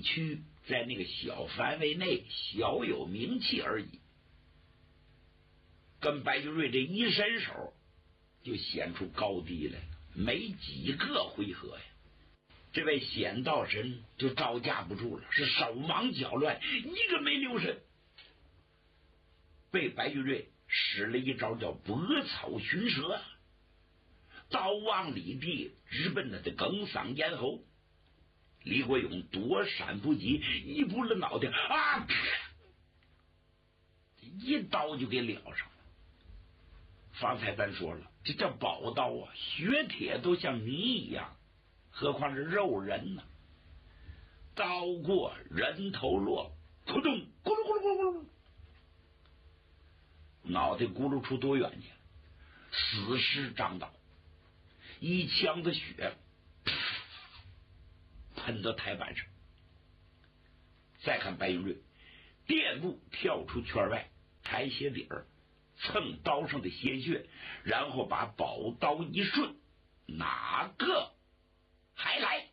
地区在那个小范围内小有名气而已。跟白云瑞这一伸手，就显出高低来了，没几个回合呀，这位显道神就招架不住了，是手忙脚乱，一个没留神，被白云瑞使了一招叫拨草寻蛇，刀往里地直奔他的哽嗓咽喉。李国勇躲闪不及，一扑了脑袋，啊！一刀就给了上了。方才咱说了，这叫宝刀啊，血铁都像泥一样，何况是肉人呢？刀过人头落，扑通，咕噜咕噜咕噜咕噜，脑袋咕噜出多远去？死尸张倒，一腔的血喷到台板上。再看白云瑞垫步跳出圈外，抬鞋底儿蹭刀上的鲜血，然后把宝刀一顺，哪个还来？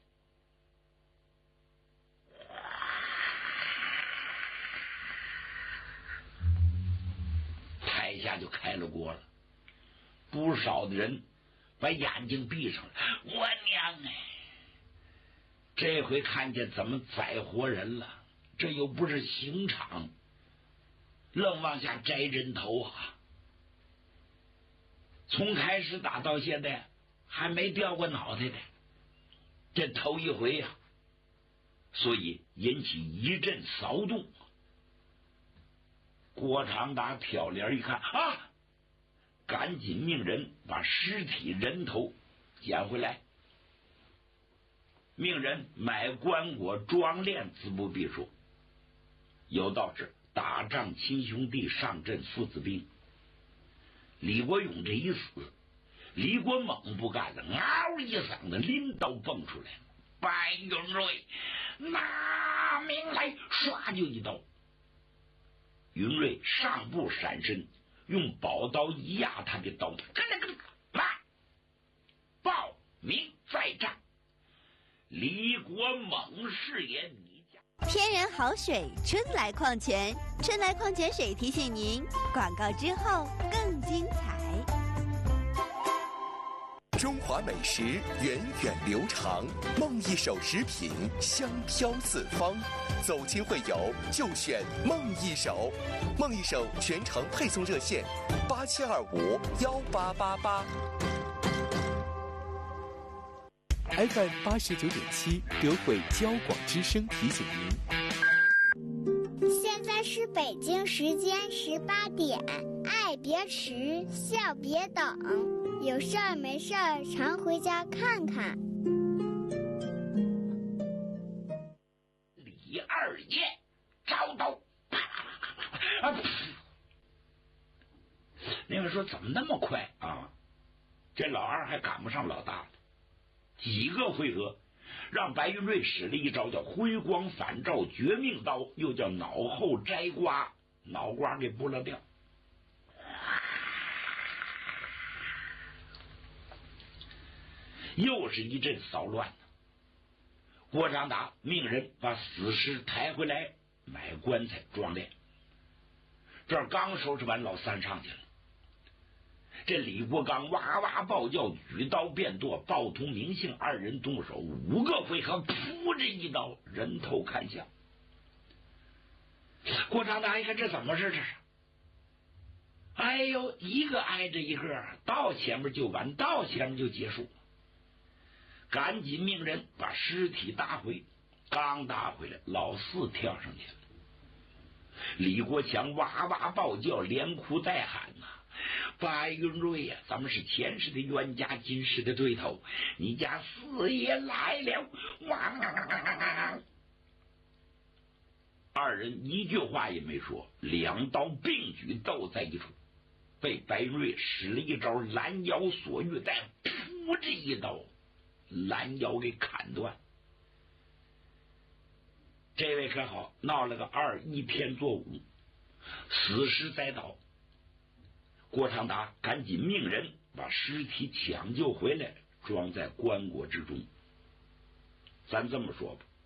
台下就开了锅了，不少的人把眼睛闭上了。我娘哎！这回看见怎么宰活人了，这又不是刑场，愣往下摘人头啊！从开始打到现在还没掉过脑袋的，这头一回呀，所以引起一阵骚动。郭长达挑帘一看啊，赶紧命人把尸体人头捡回来，命人买棺椁装殓，自不必说。有道是打仗亲兄弟，上阵父子兵。李国勇这一死，李国猛不干了，嗷一嗓子，拎刀蹦出来，白云瑞拿命来，唰就一刀。云瑞上步闪身，用宝刀一压他的刀，咯啦咯啦，报名在战。李国猛是也，你讲天然好水，春来矿泉，春来矿泉水提醒您，广告之后更精彩。 中华美食源远流长，梦一手食品香飘四方，走亲会友就选梦一手。梦一手全程配送热线87251888。FM 89.7德惠交广之声提醒您， 现在是北京时间18点，爱别迟，笑别等，有事儿没事儿常回家看看。 李二爷招刀，那位说怎么那么快啊？这老二还赶不上老大了。几个回合让白云瑞使了一招叫辉光返照绝命刀，又叫脑后摘瓜，脑瓜给剥了掉。又是一阵骚乱。郭长达命人把死尸抬回来，买棺材装殓。这儿刚收拾完，老三上去了。这李国刚哇哇暴叫，举刀便剁，鲍同明姓二人动手，5个回合，噗，这一刀人头砍下。郭长达一看这怎么事？这是，哎呦，一个挨着一个，到前面就完，到前面就结束。赶紧命人把尸体搭回，刚搭回来，老四跳上去了。李国强哇哇暴叫，连哭带喊呐：“白云瑞呀，咱们是前世的冤家，今世的对头，你家四爷来了！”哇！二人一句话也没说，两刀并举斗在一处，被白云瑞使了一招拦腰锁玉带，噗，这一刀拦腰给砍断。这位可好，闹了个2一天作5，死尸栽倒。郭长达赶紧命人把尸体抢救回来，装在棺椁之中。咱这么说吧，